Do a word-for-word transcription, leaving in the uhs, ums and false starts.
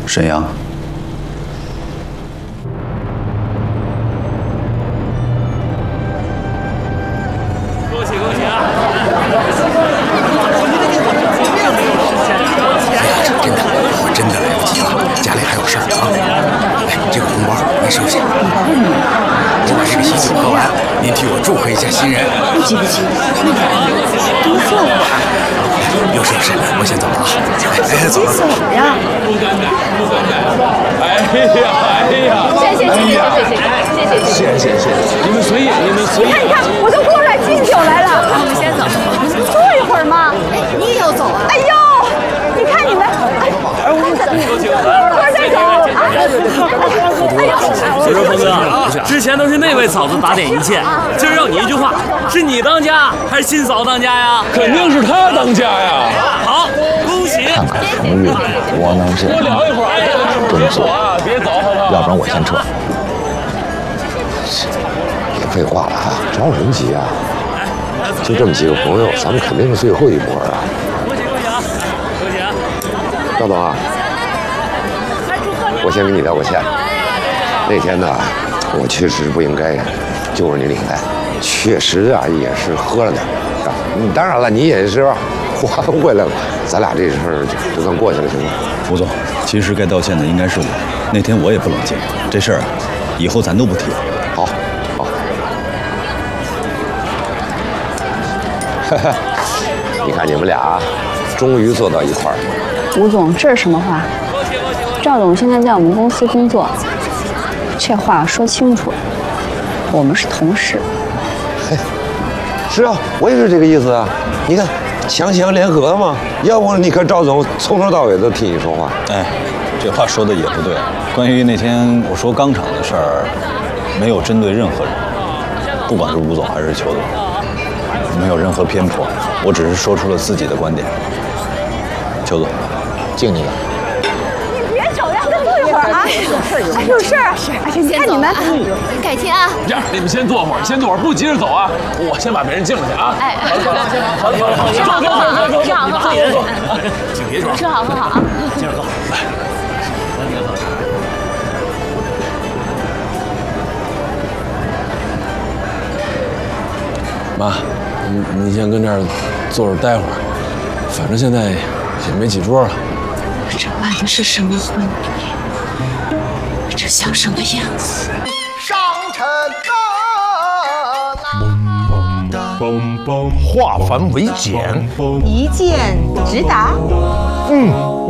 沈阳。 您替我祝贺一下新人。 不急不急，多坐会儿。 有事有事，我先走了啊。 哎，走了走了呀。 哎呀哎呀！ 谢谢谢谢谢谢谢谢谢谢谢谢。 你们随意，你们随意。 你看你看，我都过来敬酒来了。我们先走，坐一会儿嘛。 哎，你也要走啊？ 哎呦，你看你们，哎，喝再走啊！哎呦， 所以说，峰哥，之前都是那位嫂子打点一切，今儿要你一句话，是你当家还是新嫂当家呀？ 肯定是他当家呀！ 好，恭喜！ 看看什么日子，窝囊劲！ 多聊一会儿， 蹲坐， 别走，好不好？ 要不然我先撤。别废话了啊，着什么急啊？就这么几个朋友，咱们肯定是最后一波啊！ 恭喜恭喜啊！恭喜啊！ 赵总啊，我先跟你道个歉。那天呢，我确实不应该揪着你领带，确实啊也是喝了点啊。当然了，你也是还回来了，咱俩这事儿就就算过去了，行吗？ 吴总，其实该道歉的应该是我，那天我也不冷静，这事儿啊，以后咱都不提了。 好，好。你看你们俩终于坐到一块儿了。 吴总，这是什么话？赵总现在在我们公司工作，这话说清楚，我们是同事。 嘿，是啊，我也是这个意思啊。你看，强强联合嘛，要不你看赵总从头到尾都替你说话。 哎，这话说的也不对。关于那天我说钢厂的事儿，没有针对任何人，不管是吴总还是裘总，没有任何偏颇，我只是说出了自己的观点。裘总，敬你了。 啊，哎，有事儿啊！哎呀，你看你们， 改天啊。 这样，你们先坐会儿，先坐会儿，不急着走啊。我先把别人敬了去啊。 哎， 好了好了好了好了， 吃好喝好，吃好喝好， 请别说， 吃好喝好啊。 接着喝。来， 妈，你你先跟这儿坐着待会儿，反正现在也没几桌了。 这办的是什么婚礼？这像什么样子？ 上阵啊！ 化繁为简， 一剑直达。 嗯。